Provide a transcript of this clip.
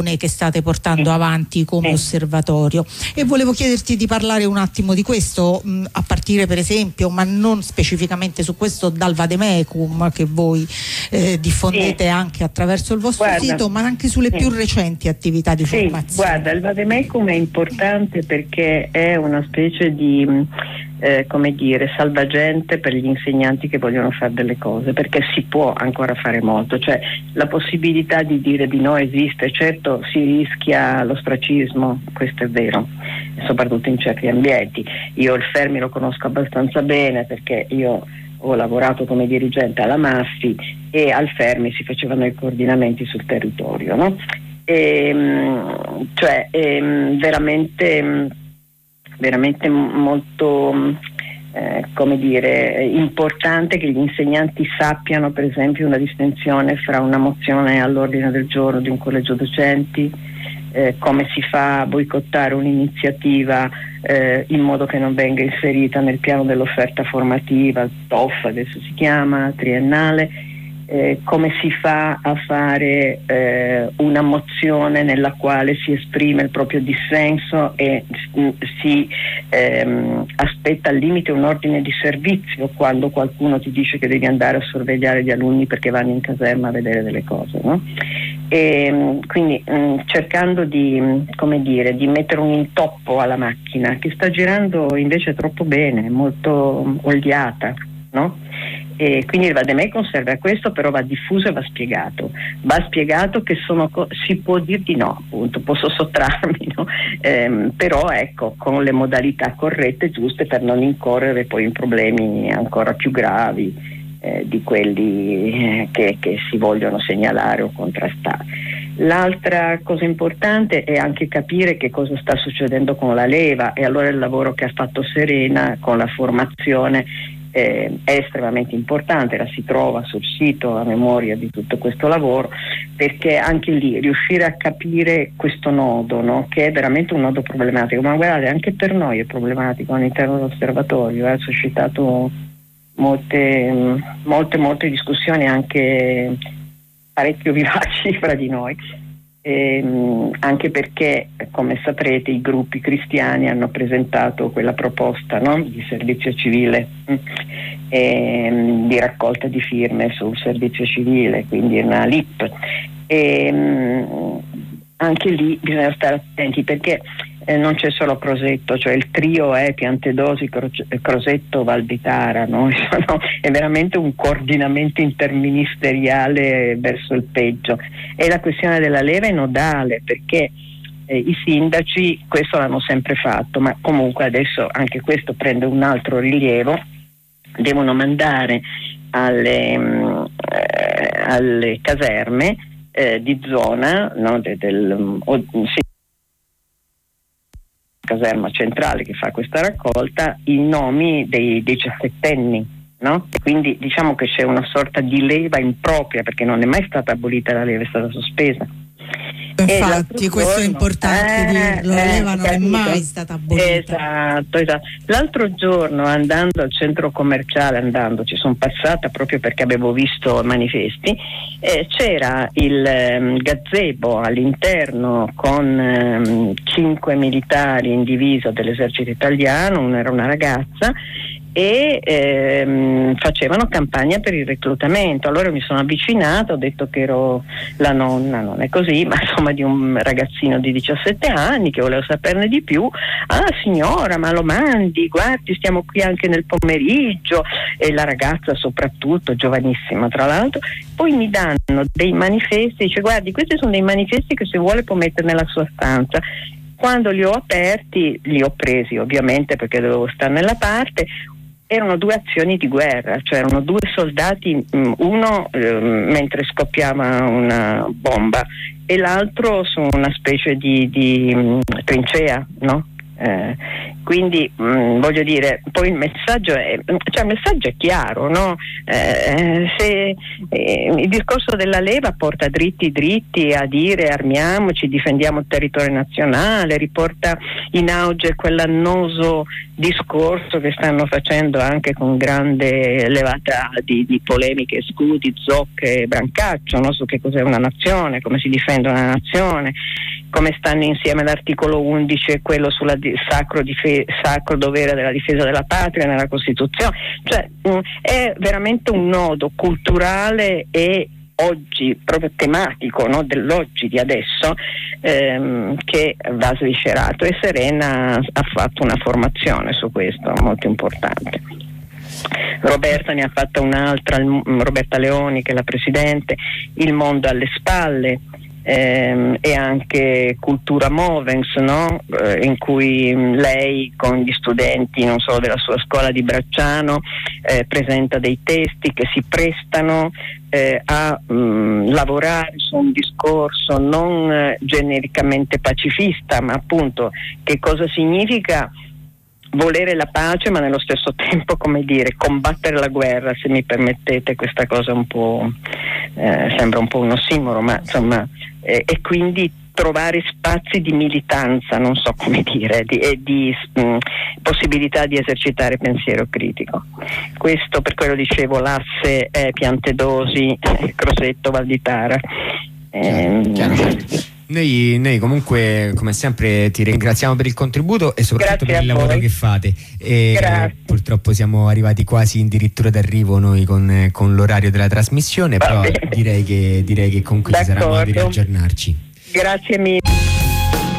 che state portando avanti come osservatorio, e volevo chiederti di parlare un attimo di questo, a partire per esempio, ma non specificamente su questo, dal Vademecum che voi diffondete anche attraverso il vostro sito, ma anche sulle più recenti attività di formazione. Guarda, il Vademecum è importante perché è una specie di salvagente per gli insegnanti che vogliono fare delle cose, perché si può ancora fare molto, cioè la possibilità di dire di no esiste. Certo, si rischia l'ostracismo, questo è vero, soprattutto in certi ambienti. Io il Fermi lo conosco abbastanza bene perché io ho lavorato come dirigente alla Maffi e al Fermi si facevano i coordinamenti sul territorio, no? Veramente molto importante che gli insegnanti sappiano, per esempio, una distinzione fra una mozione all'ordine del giorno di un collegio docenti, come si fa a boicottare un'iniziativa in modo che non venga inserita nel piano dell'offerta formativa, il TOF adesso si chiama, triennale. Come si fa a fare una mozione nella quale si esprime il proprio dissenso e si aspetta al limite un ordine di servizio quando qualcuno ti dice che devi andare a sorvegliare gli alunni perché vanno in caserma a vedere delle cose, no? E quindi cercando di mettere un intoppo alla macchina che sta girando invece troppo bene, molto oliata, no? E quindi il Vademecum serve a questo, però va diffuso e va spiegato che si può dir di no, appunto, posso sottrarmi, no? Però ecco, con le modalità corrette, giuste, per non incorrere poi in problemi ancora più gravi di quelli che si vogliono segnalare o contrastare. L'altra cosa importante è anche capire che cosa sta succedendo con la leva, e allora il lavoro che ha fatto Serena con la formazione è estremamente importante. La si trova sul sito a memoria di tutto questo lavoro, perché anche lì riuscire a capire questo nodo, no? Che è veramente un nodo problematico, ma guardate, anche per noi è problematico all'interno dell'osservatorio, ha suscitato molte discussioni anche parecchio vivaci fra di noi, anche perché, come saprete, i gruppi cristiani hanno presentato quella proposta, no? Di servizio civile, di raccolta di firme sul servizio civile, quindi una LIP, anche lì bisogna stare attenti perché non c'è solo Crosetto, cioè il trio è Piantedosi, Crosetto, Valditara, no? È veramente un coordinamento interministeriale verso il peggio, e la questione della leva è nodale perché i sindaci questo l'hanno sempre fatto, ma comunque adesso anche questo prende un altro rilievo. Devono mandare alle caserme di zona, no? Caserma centrale che fa questa raccolta, i nomi dei 17enni, no? Quindi diciamo che c'è una sorta di leva impropria, perché non è mai stata abolita la leva, è stata sospesa. Infatti questo è importante dirlo, la leva non è mai stata abolita. Esatto. L'altro giorno, andando al centro commerciale, ci sono passata proprio perché avevo visto manifesti, c'era il gazebo all'interno con 5 militari in divisa dell'esercito italiano, era una ragazza, e facevano campagna per il reclutamento. Allora mi sono avvicinata, ho detto che ero la nonna, non è così, ma insomma di un ragazzino di 17 anni che volevo saperne di più. Signora, ma lo mandi, guardi, stiamo qui anche nel pomeriggio. E la ragazza soprattutto, giovanissima tra l'altro, poi mi danno dei manifesti, dice guardi, questi sono dei manifesti che se vuole può mettere nella sua stanza. Quando li ho aperti, li ho presi ovviamente perché dovevo stare nella parte. Erano 2 azioni di guerra, cioè erano 2 soldati, uno mentre scoppiava una bomba e l'altro su una specie di trincea, no? quindi voglio dire, poi il messaggio è chiaro, no? Se il discorso della leva porta dritti a dire armiamoci, difendiamo il territorio nazionale, riporta in auge quell'annoso discorso che stanno facendo anche con grande levata di polemiche e scudi, Zocche e Brancaccio, no? Su che cos'è una nazione, come si difende una nazione, come stanno insieme l'articolo 11 e quello sulla sacro dovere della difesa della patria nella Costituzione. Cioè è veramente un nodo culturale e oggi proprio tematico, no, dell'oggi di adesso, che va sviscerato, e Serena ha fatto una formazione su questo molto importante. Roberta ne ha fatta un'altra, Roberta Leoni, che è la presidente, Il mondo alle spalle, e anche Cultura Movens, no? In cui lei con gli studenti non solo della sua scuola di Bracciano presenta dei testi che si prestano a lavorare su un discorso non genericamente pacifista, ma appunto che cosa significa volere la pace ma nello stesso tempo, come dire, combattere la guerra, se mi permettete questa cosa un po' sembra un po' un ossimoro, ma insomma e quindi trovare spazi di militanza, non so come dire, e di possibilità di esercitare pensiero critico. Questo, per quello dicevo, l'asse è Piantedosi, Crosetto, Valditara. Chiaro. Noi comunque, come sempre, ti ringraziamo per il contributo e soprattutto per il lavoro che fate. Purtroppo siamo arrivati quasi addirittura d'arrivo noi con l'orario della trasmissione, però direi che comunque ci sarà modo di riaggiornarci. Grazie mille.